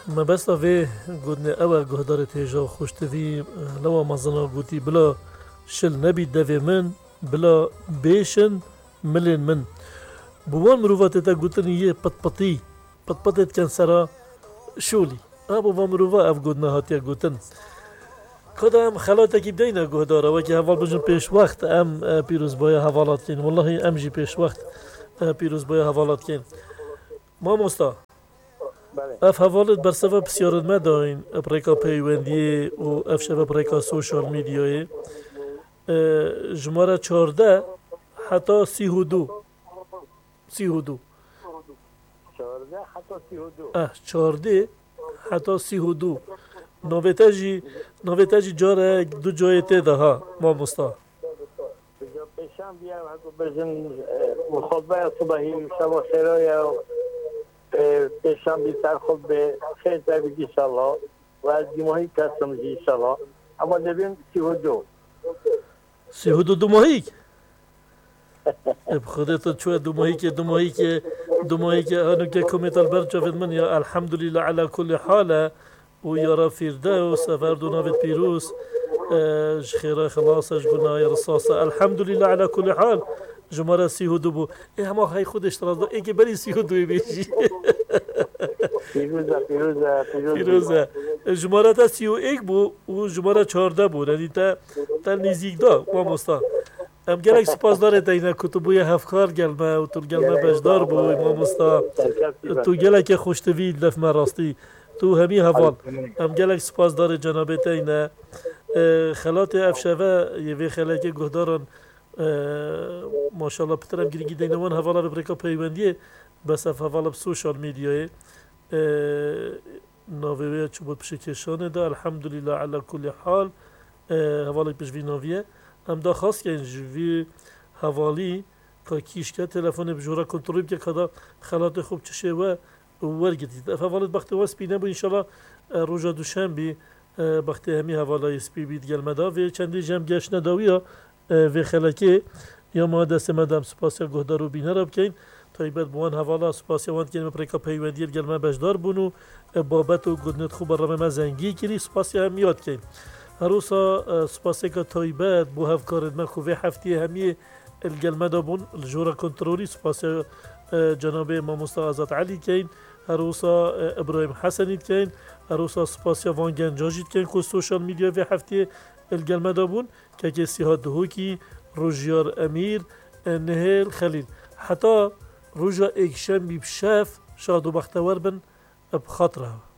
ما بس في قلنا أول جهدار تيجا خوشتوي لو ما زنا قوتي بلا شل نبي دفي من بلا بيشن ملين من بوان مروفات تا قوتني يه بطبطي بطبطت كان سرا شولي ابو ومروفا اف قلنا هاتيا قوتن كدا ام خلاتك بدينا جهدارا وكي هفال بجن پیش وقت ام پیروز بایا حوالات کن والله ام جي پیش وقت پیروز بایا حوالات کن ما مستا اف حوالت بر سبب بسیارت مداین بريكا پیوندی و اف شبه بريكا سوشال میدیای جماره 14 حتی 32 14 حتی 32 14 حتی 32 نویتاجی جاره دو جای تیده ها ما مستا پیشم بیام هکو بزن خطبه صبحی شما خیرای پیشم بیتر خود به خیر تبیدی انشالله و از دیماهی کسم جی انشالله اما دبیم 32 ماهی بخودت چوه دو ماهی که آنو که کمیتال برجافت من یا الحمدلله على كل حاله و یارا فردوس فرد نافت پیروز خیره خلاصش گناه رصاصه الحمدلله على كل حال جماره 32 بو اما های خودش راز ای که بری 32 بیشی پیروزه جماره تا 31 بو و جماره 14 بو یعنی تا نزدیک دا ما مستا ام گلک سپاس داره تا اینا کتبوی هفکار گلمه و تو گلمه بجدار بو ما مستا تو گلک خوشتوی لف من راستی تو همی حوال ام گلک سپاس داره جنابه تا اینا خلات افشوه یه خلاک گهداران ماشاءالله پترم گیری دینوان حوالا ببرکا پیوندیه بس اف حوالا بسوشال میدیای ناویه چوبت پشکشانه دا الحمدلله على كل حال حوالا پشوی ناویه ام دا خواست که جوی حوالی که کیشکه تلفن بجورا کنترولی که کدا خلات خوب چشه و ورگتید اف حوالت بخت واسپی نبو انشالله روژا دوشنبی بخت همی حوالا سپی بید گلمدا و چندی جمع گشت نداویا و خلاکه یا ما دست مدام سپاسیا گهدارو بینه را بکن تایبت بوان حوالا سپاسیا وان کنیم پریکا پیوندی گلمه بجدار بونو بابت و گدنت خوب رمه مزنگی کنی سپاسیا هم یاد کن هروسا سپاسیا که تایبت بو هفکارد من خوبه هفتی همی الگلمه دا بون الجورا کنترولی سپاسیا جناب امام مستعزت علی کن هروسا ابراهیم حسنی کن هروسا سپاسیا وان گنجاجید کن که سوشال میدیا و هفتی الگلمه دا بون که کسی ها دهوکی روژیار امیر نهیل خلیل حتی روژا اکشن بی بشف شاد و بختور بن بخاطره